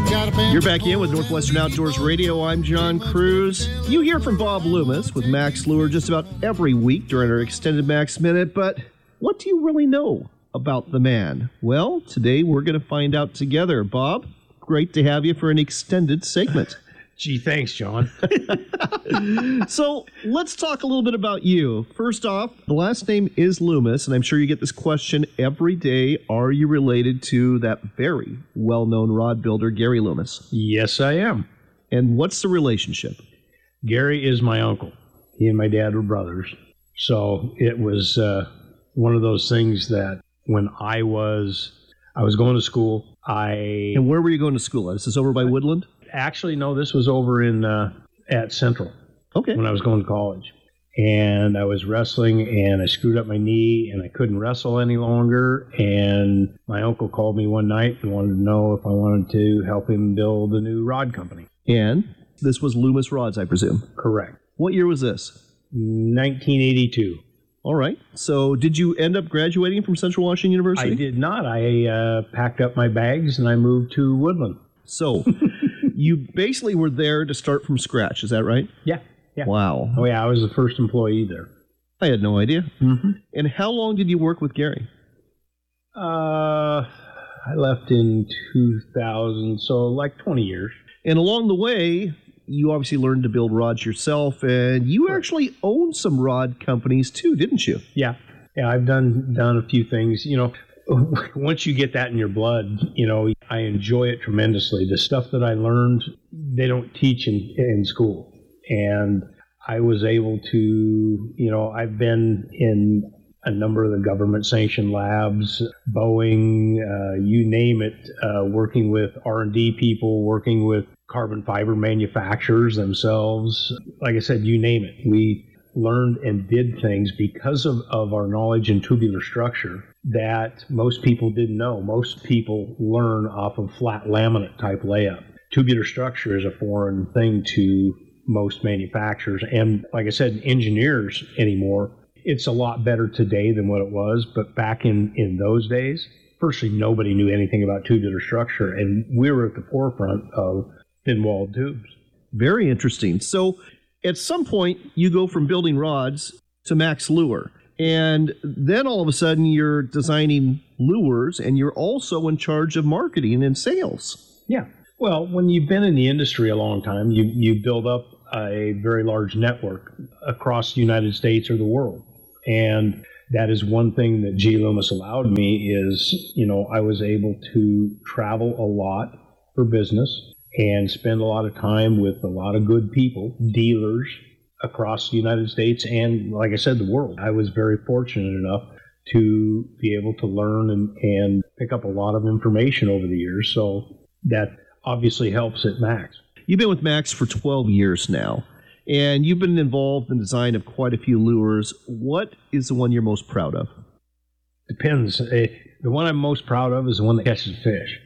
You're back in with Northwestern Outdoors Radio. I'm John Cruz. You hear from Bob Loomis with Max Lure just about every week during our extended Max Minute, but what do you really know about the man? Well, today we're going to find out together. Bob, great to have you for an extended segment. Gee, thanks, John. So let's talk a little bit about you. First off, the last name is Loomis, and I'm sure you get this question every day. Are you related to that very well-known rod builder, Gary Loomis? Yes, I am. And what's the relationship? Gary is my uncle. He and my dad were brothers. So it was one of those things that when I was going to school, And where were you going to school? This is over by Woodland? Actually, no, this was over in at Central. Okay. When I was going to college. And I was wrestling, and I screwed up my knee, and I couldn't wrestle any longer. And my uncle called me one night and wanted to know if I wanted to help him build a new rod company. And this was Loomis Rods, I presume? Correct. What year was this? 1982. All right. So did you end up graduating from Central Washington University? I did not. I packed up my bags, and I moved to Woodland. So you basically were there to start from scratch. Is that right? Yeah. Yeah. Wow. Oh, yeah. I was the first employee there. I had no idea. Mm-hmm. And how long did you work with Gary? I left in 2000, so like 20 years. And along the way, you obviously learned to build rods yourself, and you actually owned some rod companies too, didn't you? Yeah. Yeah, I've done a few things. You know, once you get that in your blood, you know, I enjoy it tremendously. The stuff that I learned, they don't teach in school. And I was able to, you know, I've been in a number of the government-sanctioned labs, Boeing, you name it, working with R&D people, working with carbon fiber manufacturers themselves. Like I said, you name it. We learned and did things because of our knowledge in tubular structure that most people didn't know. Most people learn off of flat laminate type layup. Tubular structure is a foreign thing to most manufacturers and, like I said, engineers anymore. It's a lot better today than what it was, but back in those days, firstly, nobody knew anything about tubular structure, and we were at the forefront of thin-walled tubes. Very interesting. So at some point, you go from building rods to Max Lure, and then all of a sudden you're designing lures, and you're also in charge of marketing and sales. Yeah. Well, when you've been in the industry a long time, you build up a very large network across the United States or the world. And that is one thing that G. Loomis allowed me is, you know, I was able to travel a lot for business and spend a lot of time with a lot of good people, dealers across the United States and, like I said, the world. I was very fortunate enough to be able to learn and pick up a lot of information over the years. So that obviously helps at Max. You've been with Max for 12 years now, and you've been involved in the design of quite a few lures. What is the one you're most proud of? Depends. The one I'm most proud of is the one that catches fish.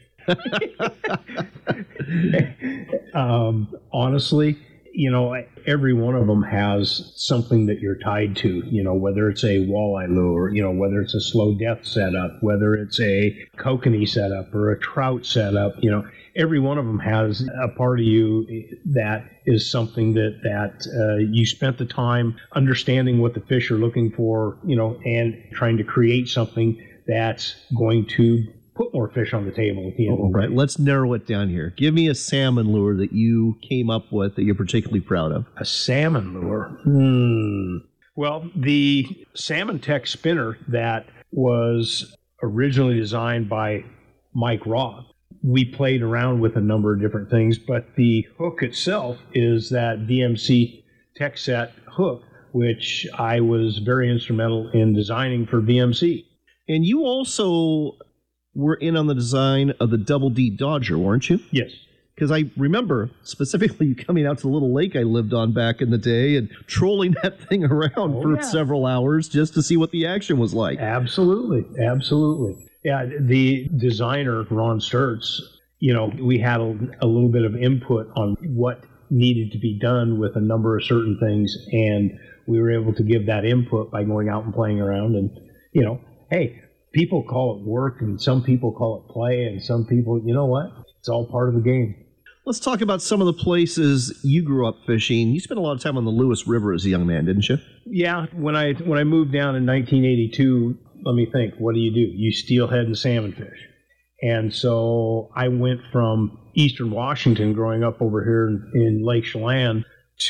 Honestly, you know, every one of them has something that you're tied to, you know, whether it's a walleye lure, you know, whether it's a slow death setup, whether it's a kokanee setup or a trout setup, you know, every one of them has a part of you that is something that you spent the time understanding what the fish are looking for, you know, and trying to create something that's going to put more fish on the table at the end. All right, let's narrow it down here. Give me a salmon lure that you came up with that you're particularly proud of. A salmon lure? Well, the Salmon Tech spinner that was originally designed by Mike Roth, we played around with a number of different things, but the hook itself is that VMC Tech Set hook, which I was very instrumental in designing for VMC. And you also were in on the design of the Double D Dodger, weren't you? Yes. Because I remember specifically you coming out to the little lake I lived on back in the day and trolling that thing around for several hours just to see what the action was like. Absolutely. Absolutely. Yeah, the designer, Ron Sturtz, you know, we had a little bit of input on what needed to be done with a number of certain things, and we were able to give that input by going out and playing around. And, you know, hey, people call it work, and some people call it play, and some people, you know what? It's all part of the game. Let's talk about some of the places you grew up fishing. You spent a lot of time on the Lewis River as a young man, didn't you? Yeah, when I moved down in 1982, let me think, what do? You steelhead and salmon fish. And so I went from eastern Washington, growing up over here in Lake Chelan,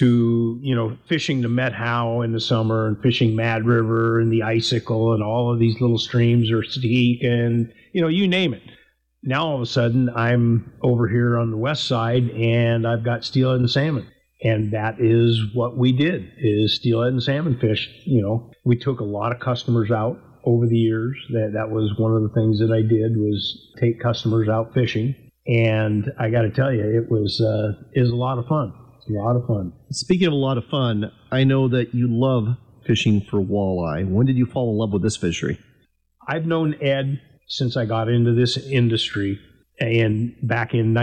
to, fishing the Methow in the summer and fishing Mad River and the Icicle and all of these little streams, or Steak and, you name it. Now all of a sudden I'm over here on the west side and I've got steelhead and salmon. And that is what we did, is steelhead and salmon fish. We took a lot of customers out over the years. That was one of the things that I did, was take customers out fishing. And I got to tell you, it was a lot of fun. It's a lot of fun. Speaking of a lot of fun, I know that you love fishing for walleye. When did you fall in love with this fishery? I've known Ed since I got into this industry back in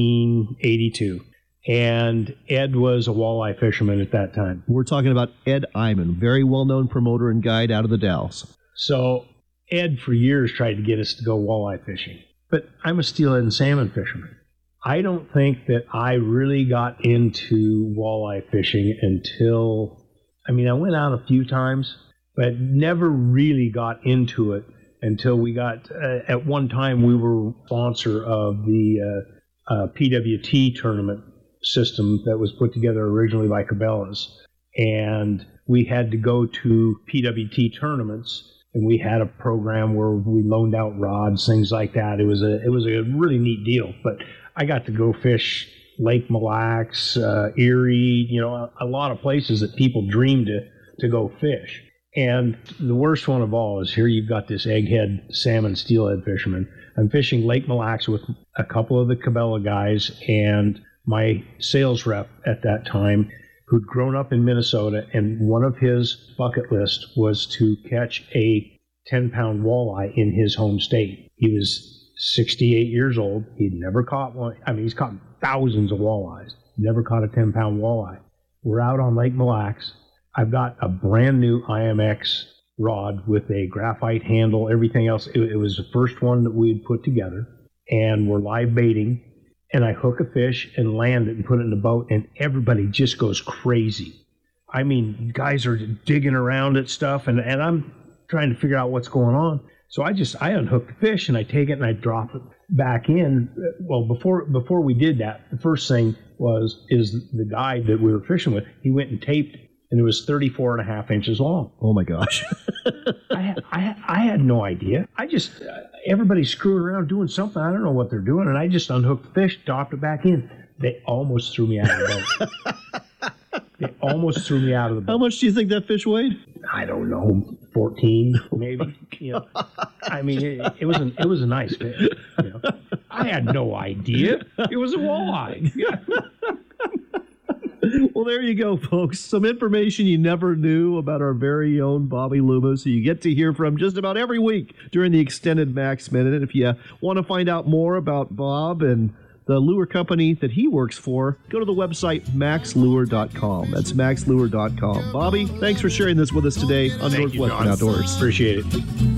1982. And Ed was a walleye fisherman at that time. We're talking about Ed Eyman, very well-known promoter and guide out of the Dalles. So Ed for years tried to get us to go walleye fishing. But I'm a steelhead and salmon fisherman. I don't think that I really got into walleye fishing until, I went out a few times, but never really got into it until we got, at one time we were sponsor of the PWT tournament system that was put together originally by Cabela's. And we had to go to PWT tournaments, and we had a program where we loaned out rods, things like that. It was a really neat deal. But I got to go fish Lake Mille Lacs, Erie, a lot of places that people dream to go fish. And the worst one of all is, here you've got this egghead salmon steelhead fisherman. I'm fishing Lake Mille Lacs with a couple of the Cabela guys and my sales rep at that time, who'd grown up in Minnesota, and one of his bucket list was to catch a 10-pound walleye in his home state. He was 68 years old. He'd never caught one. He's caught thousands of walleyes. Never caught a 10-pound walleye. We're out on Lake Mille Lacs. I've got a brand new IMX rod with a graphite handle, everything else. It was the first one that we had put together, and we're live baiting. And I hook a fish and land it and put it in the boat, and everybody just goes crazy. Guys are digging around at stuff, and I'm trying to figure out what's going on. So I unhook the fish, and I take it and I drop it back in. Well, before we did that, the first thing is the guide that we were fishing with, he went and taped it, and it was 34 and a half inches long. Oh my gosh. I had no idea. Everybody's screwing around doing something. I don't know what they're doing. And I just unhooked the fish, dropped it back in. They almost threw me out of the boat. They almost threw me out of the boat. How much do you think that fish weighed? I don't know, 14 maybe. It was a nice fish. I had no idea. It was a walleye. Well, there you go, folks. Some information you never knew about our very own Bobby Loomis, who you get to hear from just about every week during the extended Max Minute. And if you want to find out more about Bob and the lure company that he works for, go to the website maxlure.com. That's maxlure.com. Bobby, thanks for sharing this with us today on Northwestern Outdoors. Appreciate it.